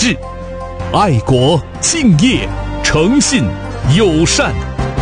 志，爱国、敬业、诚信、友善。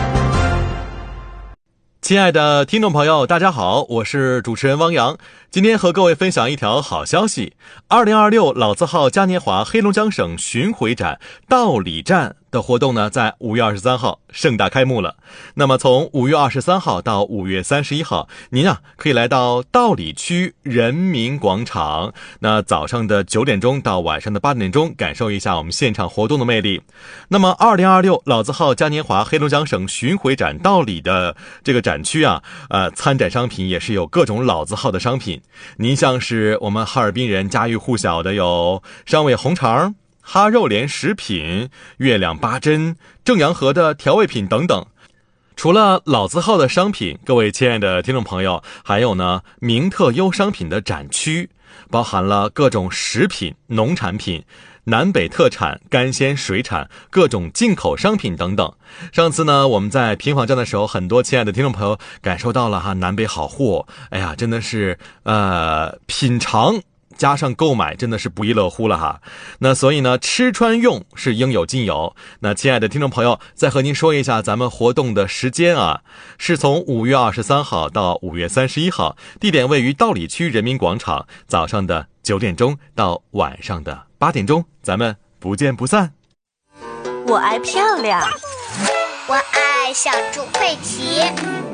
亲爱的听众朋友，大家好，我是主持人汪洋。今天和各位分享一条好消息，2026老字号嘉年华黑龙江省巡回展道里站的活动呢，在5月23号盛大开幕了。那么从5月23号到5月31号，您可以来到道里区人民广场，那早上的9点钟到晚上的8点钟，感受一下我们现场活动的魅力。那么2026老字号嘉年华黑龙江省巡回展道里的这个展区参展商品也是有各种老字号的商品。您像是我们哈尔滨人家喻户晓的有商委红肠、哈肉莲食品、月亮八珍、正阳河的调味品等等。除了老字号的商品，各位亲爱的听众朋友，还有呢名特优商品的展区，包含了各种食品、农产品、南北特产、干鲜水产、各种进口商品等等。上次呢我们在平访站的时候，很多亲爱的听众朋友感受到了南北好货，真的是品尝加上购买真的是不亦乐乎了哈。那所以呢，吃穿用是应有尽有。那亲爱的听众朋友，再和您说一下咱们活动的时间是从5月23号到5月31号，地点位于道里区人民广场，早上的9点钟到晚上的8点钟，咱们不见不散。 我爱漂亮， 我爱小猪佩奇，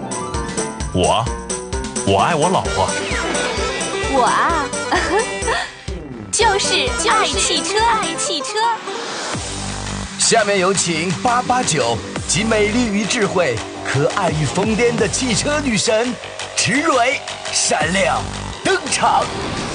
我爱我老婆， 就是爱汽车，爱汽车。 下面有请889集美丽与智慧、可爱与疯癫的汽车女神池蕊闪亮登场。